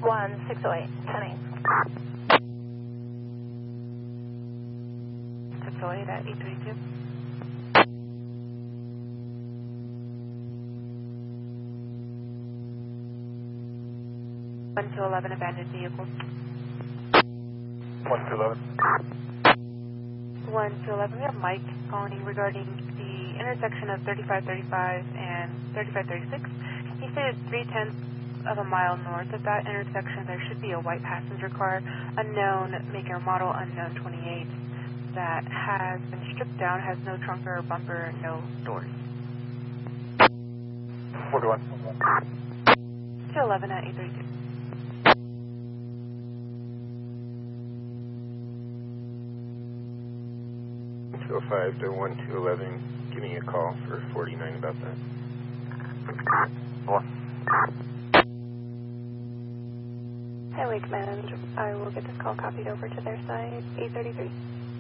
1608, 10-8. 608 at 832. One to 11 abandoned vehicles. 1 to 11. 1 to 11. We have Mike calling regarding the intersection of 3535 and 3536. He stated 3/10 of a mile north of that intersection there should be a white passenger car, unknown make or model, unknown 28, that has been stripped down, has no trunk or bumper, no doors. 4 to 1. 2 11 at 832. 205 to 1 to 11, giving a call for 49 about that. 4. Highway Command, I will get this call copied over to their side, 833.